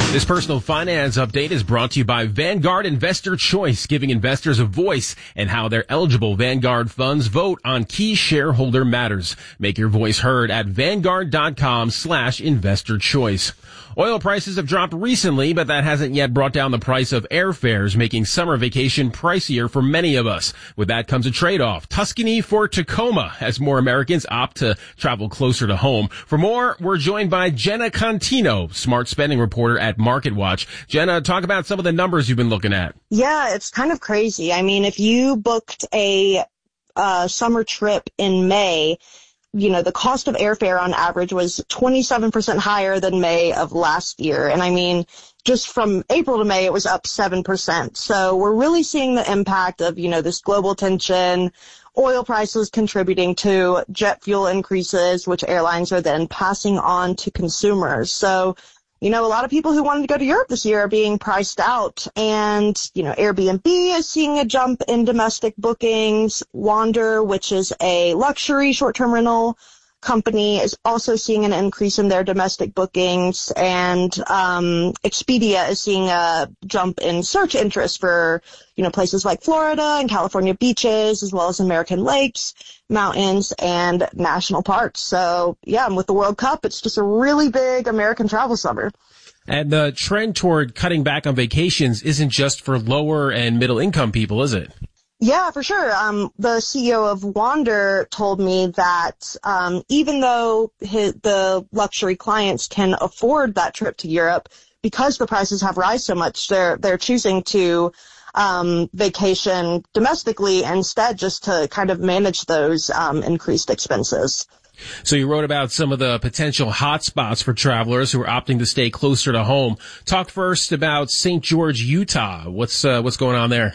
This personal finance update is brought to you by Vanguard Investor Choice, giving investors a voice and how their eligible Vanguard funds vote on key shareholder matters. Make your voice heard at Vanguard.com/investor choice. Oil prices have dropped recently, but that hasn't yet brought down the price of airfares, making summer vacation pricier for many of us. With that comes a trade-off. Tuscany for Tacoma, as more Americans opt to travel closer to home. For more, we're joined by Jenna Contino, smart spending reporter at MarketWatch. Jenna, talk about some of the numbers you've been looking at. Yeah, it's kind of crazy. I mean, if you booked a summer trip in May, the cost of airfare on average was 27% higher than May of last year. And I mean, just from April to May, it was up 7%. So we're really seeing the impact of, this global tension, oil prices contributing to jet fuel increases, which airlines are then passing on to consumers. So, a lot of people who wanted to go to Europe this year are being priced out, and, Airbnb is seeing a jump in domestic bookings. Wander, which is a luxury short-term rental company, is also seeing an increase in their domestic bookings, and Expedia is seeing a jump in search interest for, places like Florida and California beaches, as well as American lakes, mountains, and national parks. So, yeah, and with the World Cup, it's just a really big American travel summer. And the trend toward cutting back on vacations isn't just for lower and middle income people, is it? Yeah, for sure. The CEO of Wander told me that even though the luxury clients can afford that trip to Europe, because the prices have risen so much, they're choosing to vacation domestically instead, just to kind of manage those increased expenses. So you wrote about some of the potential hotspots for travelers who are opting to stay closer to home. Talk first about St. George, Utah. What's going on there?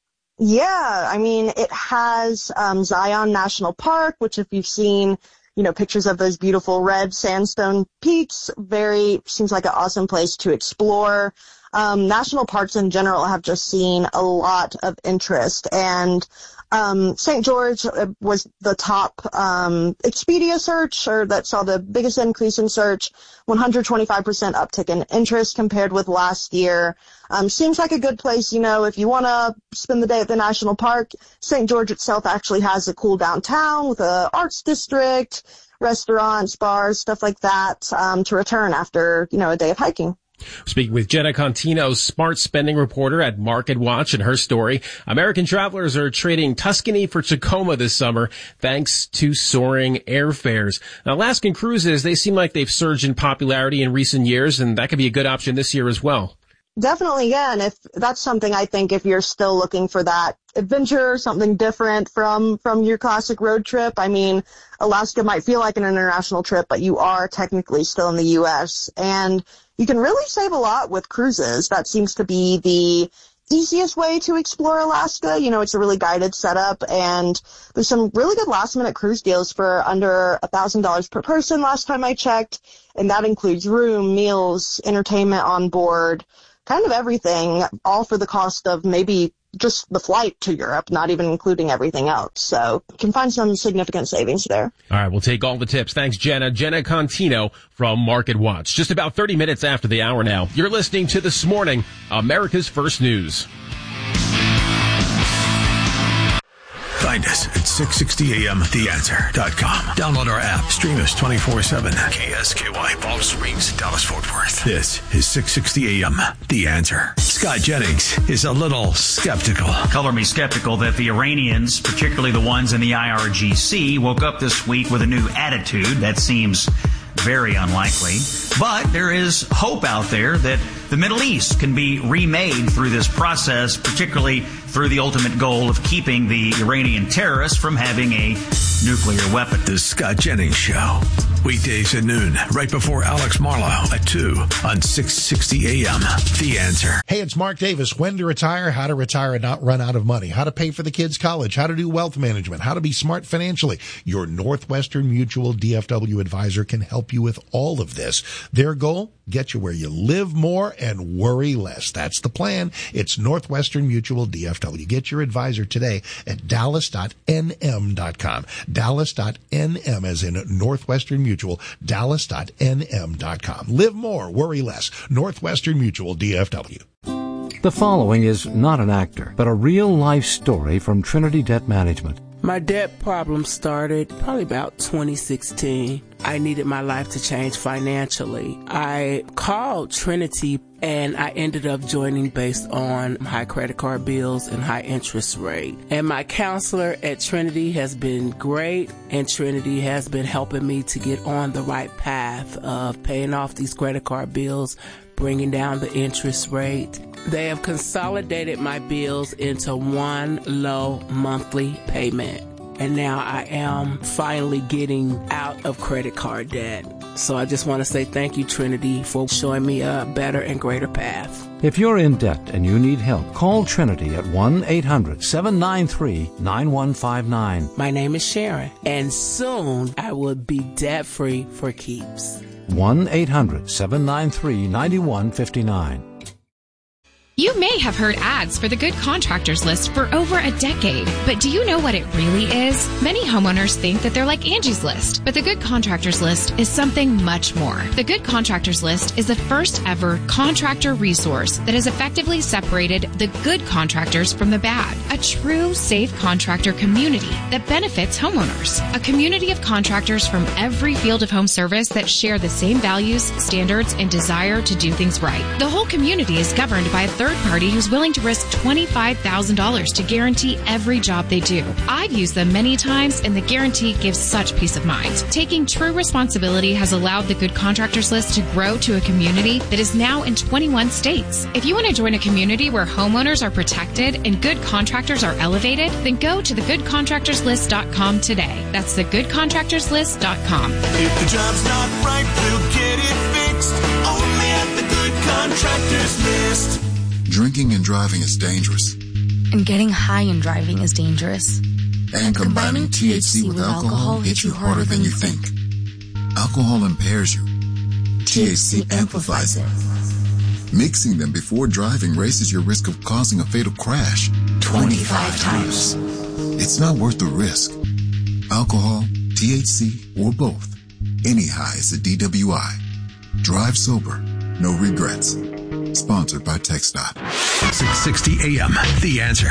Yeah, I mean, it has Zion National Park, which if you've seen, pictures of those beautiful red sandstone peaks, seems like an awesome place to explore. National parks in general have just seen a lot of interest, and St. George was the top Expedia search, or that saw the biggest increase in search, 125% uptick in interest compared with last year. Seems like a good place, if you want to spend the day at the national park. St. George itself actually has a cool downtown with a arts district, restaurants, bars, stuff like that, to return after, a day of hiking. Speaking with Jenna Contino, smart spending reporter at MarketWatch, and her story, American travelers are trading Tuscany for Tacoma this summer thanks to soaring airfares. Now, Alaskan cruises, they seem like they've surged in popularity in recent years, and that could be a good option this year as well. Definitely, yeah, and if that's something, I think, if you're still looking for that adventure, something different from your classic road trip, I mean, Alaska might feel like an international trip, but you are technically still in the U.S., and you can really save a lot with cruises. That seems to be the easiest way to explore Alaska. It's a really guided setup, and there's some really good last-minute cruise deals for under $1,000 per person last time I checked, and that includes room, meals, entertainment on board, kind of everything, all for the cost of maybe just the flight to Europe, not even including everything else. So you can find some significant savings there. All right, we'll take all the tips. Thanks, Jenna. Jenna Contino from MarketWatch. Just about 30 minutes after the hour now. You're listening to This Morning, America's First News. Find us at 660amtheanswer.com. Download our app. Stream us 24/7. KSKY, Palm Springs, Dallas, Fort Worth. This is 660 AM, The Answer. Scott Jennings is a little skeptical. Color me skeptical that the Iranians, particularly the ones in the IRGC, woke up this week with a new attitude. That seems very unlikely. But there is hope out there that the Middle East can be remade through this process, particularly through the ultimate goal of keeping the Iranian terrorists from having a nuclear weapon. The Scott Jennings Show. Weekdays at noon, right before Alex Marlowe at 2 on 660 AM. The Answer. Hey, it's Mark Davis. When to retire, how to retire and not run out of money, how to pay for the kids' college, how to do wealth management, how to be smart financially. Your Northwestern Mutual DFW advisor can help you with all of this. Their goal? Get you where you live more and worry less. That's the plan. It's Northwestern Mutual DFW. Get your advisor today at dallas.nm.com. Dallas.nm, as in Northwestern Mutual, Dallas.nm.com. Live more, worry less. Northwestern Mutual, DFW. The following is not an actor, but a real-life story from Trinity Debt Management. My debt problem started probably about 2016. I needed my life to change financially. I called Trinity and I ended up joining based on high credit card bills and high interest rate. And my counselor at Trinity has been great, and Trinity has been helping me to get on the right path of paying off these credit card bills, bringing down the interest rate. They have consolidated my bills into one low monthly payment. And now I am finally getting out of credit card debt. So I just want to say thank you, Trinity, for showing me a better and greater path. If you're in debt and you need help, call Trinity at 1-800-793-9159. My name is Sharon, and soon I will be debt-free for keeps. 1-800-793-9159. You may have heard ads for the Good Contractors List for over a decade, but do you know what it really is? Many homeowners think that they're like Angie's List, but the Good Contractors List is something much more. The Good Contractors List is the first ever contractor resource that has effectively separated the good contractors from the bad. A true safe contractor community that benefits homeowners. A community of contractors from every field of home service that share the same values, standards, and desire to do things right. The whole community is governed by a third party who's willing to risk $25,000 to guarantee every job they do. I've used them many times, and the guarantee gives such peace of mind. Taking true responsibility has allowed the Good Contractors List to grow to a community that is now in 21 states. If you want to join a community where homeowners are protected and good contractors are elevated, then go to thegoodcontractorslist.com today. That's thegoodcontractorslist.com. If the job's not right, we'll get it fixed. Only at the Good Contractors List. Drinking and driving is dangerous. And getting high and driving is dangerous. And combining THC with alcohol hits you harder than you think. Alcohol impairs you. THC amplifies it. Mixing them before driving raises your risk of causing a fatal crash 25 times. It's not worth the risk. Alcohol, THC, or both. Any high is a DWI. Drive sober. No regrets. Sponsored by TxDOT. 660 AM, The Answer.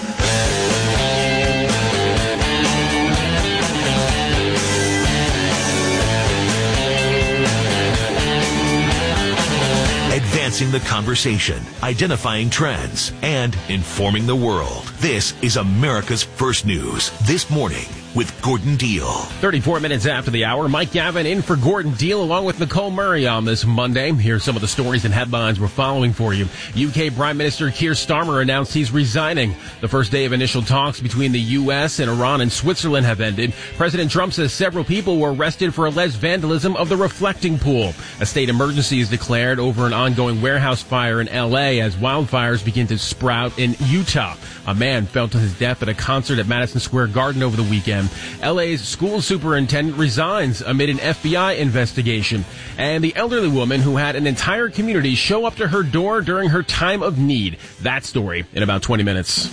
Advancing the conversation, identifying trends, and informing the world. This is America's First News. This morning with Gordon Deal. 34 minutes after the hour, Mike Gavin in for Gordon Deal along with Nicole Murray on this Monday. Here's some of the stories and headlines we're following for you. UK Prime Minister Keir Starmer announced he's resigning. The first day of initial talks between the U.S. and Iran and Switzerland have ended. President Trump says several people were arrested for alleged vandalism of the reflecting pool. A state emergency is declared over an ongoing warehouse fire in L.A. as wildfires begin to sprout in Utah. A man fell to his death at a concert at Madison Square Garden over the weekend. LA's school superintendent resigns amid an FBI investigation. And the elderly woman who had an entire community show up to her door during her time of need. That story in about 20 minutes.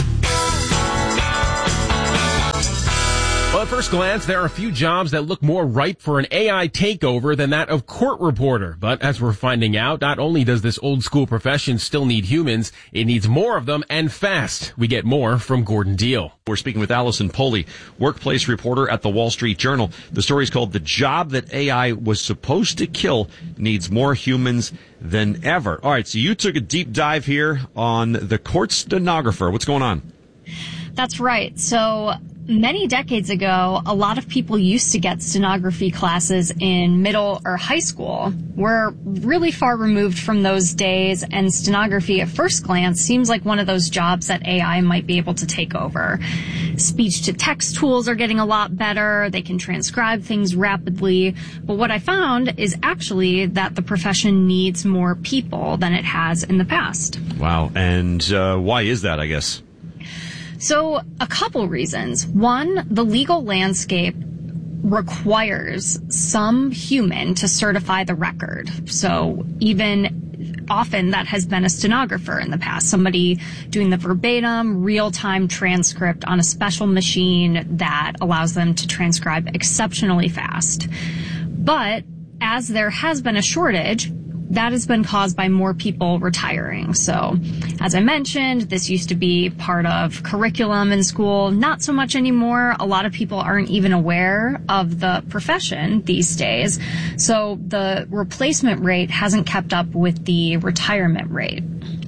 Well, at first glance, there are a few jobs that look more ripe for an AI takeover than that of court reporter. But as we're finding out, not only does this old school profession still need humans, it needs more of them and fast. We get more from Gordon Deal. We're speaking with Allison Poley, workplace reporter at the Wall Street Journal. The story is called "The Job That AI Was Supposed to Kill Needs More Humans Than Ever." All right, so you took a deep dive here on the court stenographer. What's going on? That's right. So many decades ago, a lot of people used to get stenography classes in middle or high school. We're really far removed from those days, and stenography at first glance seems like one of those jobs that AI might be able to take over. Speech-to-text tools are getting a lot better. They can transcribe things rapidly. But what I found is actually that the profession needs more people than it has in the past. Wow. And why is that, I guess? So a couple reasons. One, the legal landscape requires some human to certify the record. So even often that has been a stenographer in the past, somebody doing the verbatim, real-time transcript on a special machine that allows them to transcribe exceptionally fast. But as there has been a shortage, that has been caused by more people retiring. So, as I mentioned, this used to be part of curriculum in school. Not so much anymore. A lot of people aren't even aware of the profession these days. So the replacement rate hasn't kept up with the retirement rate.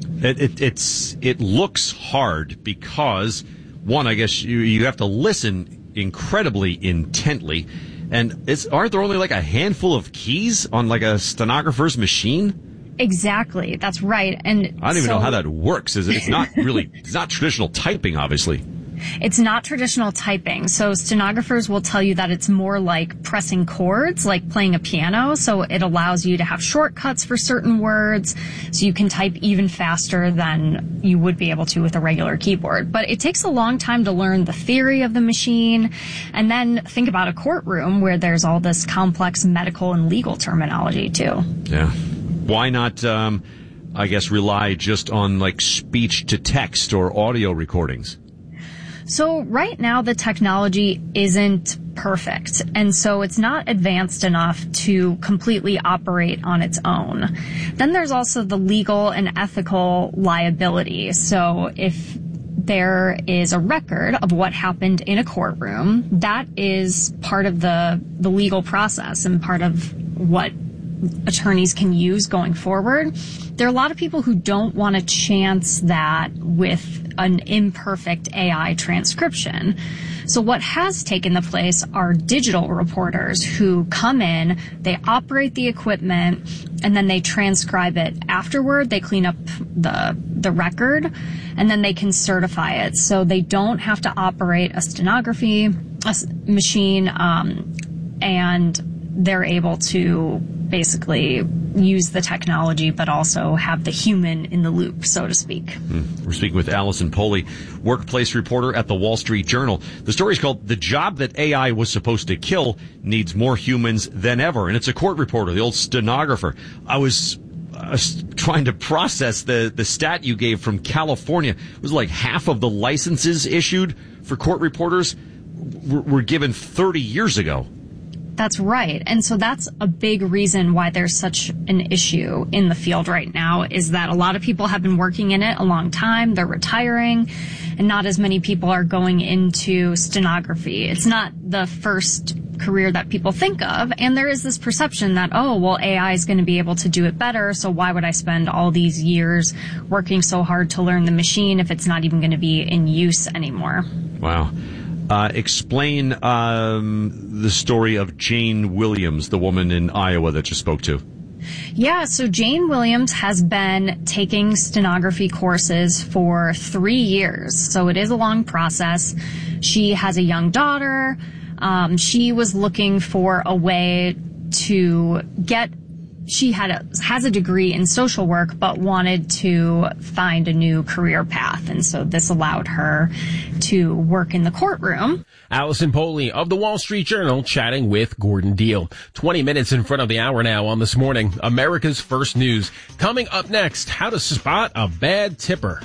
It looks hard because, one, I guess you have to listen incredibly intently. And aren't there only like a handful of keys on like a stenographer's machine? Exactly. That's right. And I don't even know how that works. It's not traditional typing, obviously. It's not traditional typing. So stenographers will tell you that it's more like pressing chords, like playing a piano. So it allows you to have shortcuts for certain words. So you can type even faster than you would be able to with a regular keyboard. But it takes a long time to learn the theory of the machine. And then think about a courtroom where there's all this complex medical and legal terminology too. Yeah. Why not, I guess, rely just on like speech to text or audio recordings? So right now the technology isn't perfect, and so it's not advanced enough to completely operate on its own. Then there's also the legal and ethical liability. So if there is a record of what happened in a courtroom, that is part of the legal process and part of what attorneys can use going forward. There are a lot of people who don't want to chance that with an imperfect AI transcription. So what has taken the place are digital reporters who come in, they operate the equipment, and then they transcribe it afterward. They clean up the record, and then they can certify it. So they don't have to operate a stenography machine, and they're able to basically use the technology, but also have the human in the loop, so to speak. We're speaking with Allison Poley, workplace reporter at the Wall Street Journal. The story is called "The Job That AI Was Supposed to Kill Needs More Humans Than Ever," and it's a court reporter, the old stenographer. I was trying to process the stat you gave from California. It was like half of the licenses issued for court reporters were given 30 years ago. That's right. And so that's a big reason why there's such an issue in the field right now, is that a lot of people have been working in it a long time. They're retiring, and not as many people are going into stenography. It's not the first career that people think of. And there is this perception that, oh, well, AI is going to be able to do it better. So why would I spend all these years working so hard to learn the machine if it's not even going to be in use anymore? Wow. Explain the story of Jane Williams, the woman in Iowa that you spoke to. Yeah, so Jane Williams has been taking stenography courses for 3 years. So it is a long process. She has a young daughter. She was looking for a way to get... She has a degree in social work, but wanted to find a new career path. And so this allowed her to work in the courtroom. Allison Poley of the Wall Street Journal chatting with Gordon Deal. 20 minutes in front of the hour now on This Morning, America's First News. Coming up next, how to spot a bad tipper.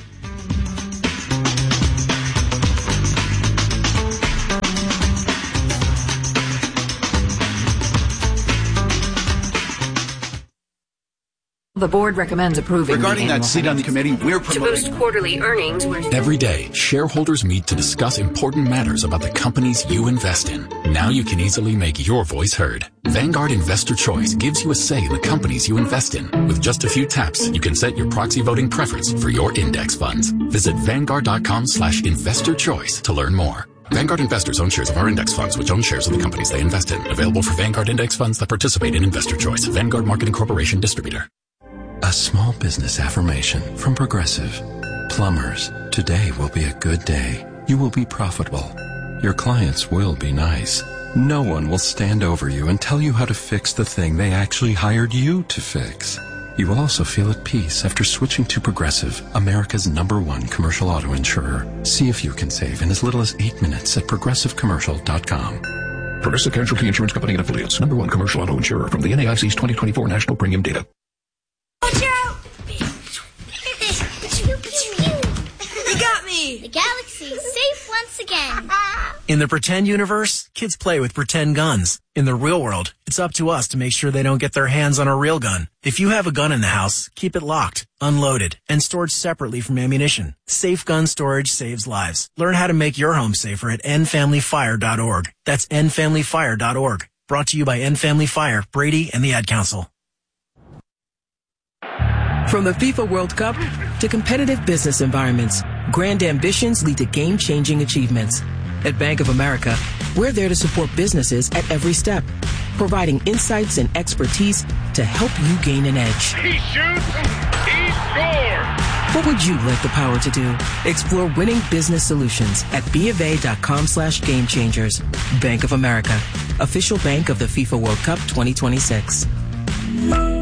The board recommends approving regarding that seat on the committee, we're promoting to boost quarterly earnings. Every day, shareholders meet to discuss important matters about the companies you invest in. Now you can easily make your voice heard. Vanguard Investor Choice gives you a say in the companies you invest in. With just a few taps, you can set your proxy voting preference for your index funds. Visit Vanguard.com/investorchoice to learn more. Vanguard investors own shares of our index funds, which own shares of the companies they invest in. Available for Vanguard index funds that participate in Investor Choice. Vanguard Marketing Corporation Distributor. A small business affirmation from Progressive. Plumbers, today will be a good day. You will be profitable. Your clients will be nice. No one will stand over you and tell you how to fix the thing they actually hired you to fix. You will also feel at peace after switching to Progressive, America's #1 commercial auto insurer. See if you can save in as little as 8 minutes at progressivecommercial.com. Progressive Casualty Insurance Company and Affiliates. Number 1 commercial auto insurer from the NAIC's 2024 National Premium Data. Watch out! You got me! The galaxy is safe once again. In the pretend universe, kids play with pretend guns. In the real world, it's up to us to make sure they don't get their hands on a real gun. If you have a gun in the house, keep it locked, unloaded, and stored separately from ammunition. Safe gun storage saves lives. Learn how to make your home safer at endfamilyfire.org. That's endfamilyfire.org. Brought to you by End Family Fire, Brady, and the Ad Council. From the FIFA World Cup to competitive business environments, grand ambitions lead to game-changing achievements. At Bank of America, we're there to support businesses at every step, providing insights and expertise to help you gain an edge. He shoots, he scores! What would you like the power to do? Explore winning business solutions at BofA.com/gamechangers. Bank of America, official bank of the FIFA World Cup 2026.